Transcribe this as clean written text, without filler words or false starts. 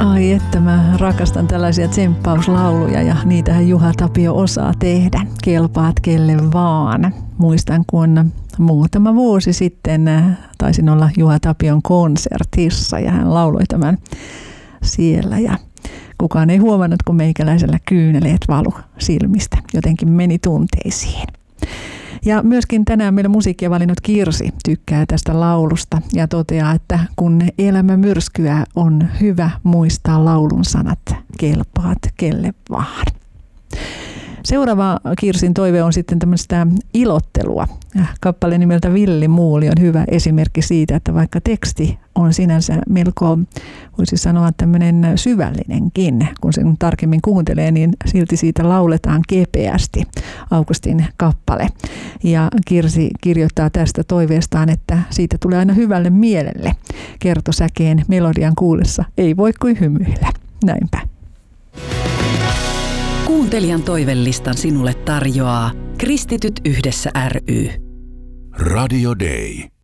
Ai että mä rakastan tällaisia tsemppauslauluja ja niitähän Juha Tapio osaa tehdä. Kelpaat kelle vaan. Muistan kun muutama vuosi sitten taisin olla Juha Tapion konsertissa ja hän lauloi tämän siellä ja kukaan ei huomannut, kun meikäläisellä kyyneleet valu silmistä. Jotenkin meni tunteisiin. Ja myöskin tänään meillä musiikkia valinnut Kirsi tykkää tästä laulusta ja toteaa, että kun elämä myrskyää, on hyvä muistaa laulun sanat. Kelpaat kelle vaan. Seuraava Kirsin toive on sitten tämmöistä ilottelua. Kappale nimeltä Villi Muuli on hyvä esimerkki siitä, että vaikka teksti on sinänsä melko, voisi sanoa tämmöinen syvällinenkin, kun sen tarkemmin kuuntelee, niin silti siitä lauletaan kepeästi. Augustin kappale. Ja Kirsi kirjoittaa tästä toiveestaan, että siitä tulee aina hyvälle mielelle. Kertosäkeen melodian kuullessa ei voi kuin hymyillä. Näinpä. Kuuntelijan toivelistan sinulle tarjoaa Kristityt yhdessä ry. Radio Day.